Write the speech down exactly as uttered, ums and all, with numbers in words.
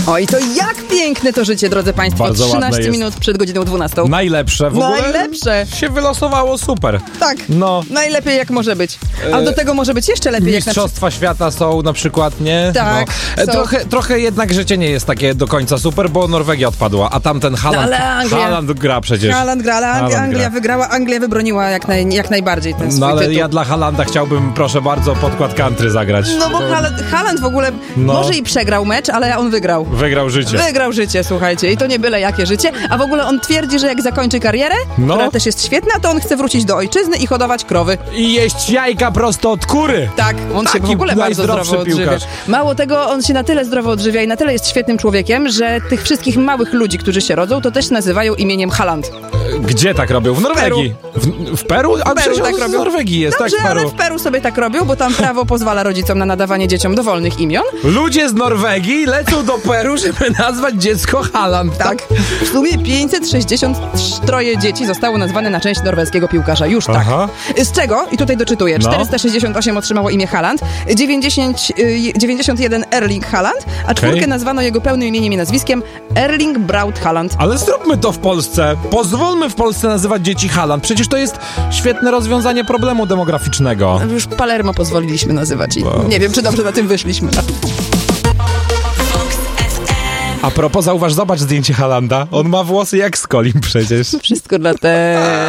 Oj, to jak piękne to życie, drodzy Państwo. Bardzo trzynaście minut przed godziną dwunastą. Najlepsze w ogóle. Najlepsze. Się wylosowało super. Tak, No. najlepiej jak może być. A do tego może być jeszcze lepiej. Jak na Mistrzostwa świata są na przykład, nie? Tak, No. E, są. Trochę, trochę jednak życie nie jest takie do końca super, bo Norwegia odpadła, a tamten Haaland, No, ale Anglia- Haaland gra przecież. Haaland gra, ale Anglia, Haaland Anglia gra. wygrała, Anglia wybroniła jak, naj, jak najbardziej ten swój No ale tytuł. ja dla Haalanda chciałbym, proszę bardzo, podkład country zagrać. No bo Haaland, Haaland w ogóle No. może i przegrał mecz, ale on wygrał. Wygrał życie. Wygrał życie, słuchajcie, i to nie byle jakie życie, a w ogóle on twierdzi, że jak zakończy karierę, No. która też jest świetna, to on chce wrócić do ojczyzny i hodować krowy. I jeść jajka prosto od kury. Tak, on się w Taki ogóle bardzo najzdrowszy zdrowo odżywia. piłkarz. Mało tego, on się na tyle zdrowo odżywia i na tyle jest świetnym człowiekiem, że tych wszystkich małych ludzi, którzy się rodzą, to też nazywają imieniem Haaland. Gdzie tak robią? W Norwegii. W, w Peru? A W Peru przecież tak on z robią. Norwegii jest, Dobrze, tak w ale Peru. w Peru sobie tak robią, bo tam prawo pozwala rodzicom na nadawanie dzieciom dowolnych imion. Ludzie z Norwegii lecą do Peru, żeby nazwać dziecko Haaland. Tak. W sumie pięćset sześćdziesiąt trzy dzieci zostało nazwane na część norweskiego piłkarza. Już tak. Aha. Z czego, i tutaj doczytuję, No. czterysta sześćdziesiąt osiem otrzymało imię Haaland, dziewięćdziesiąt, y, dziewięćdziesiąt jeden Erling Haaland, a czwórkę Okej. nazwano jego pełnym imieniem i nazwiskiem Erling Braut Haaland. Ale zróbmy to w Polsce. Pozwólmy w Polsce nazywać dzieci Haaland. Przecież to jest świetne rozwiązanie problemu demograficznego. Już Palermo pozwoliliśmy nazywać i Wow. nie wiem, czy dobrze na tym wyszliśmy. A propos, zauważ, zobacz zdjęcie Haalanda. On ma włosy jak Skolin przecież. Wszystko dla te...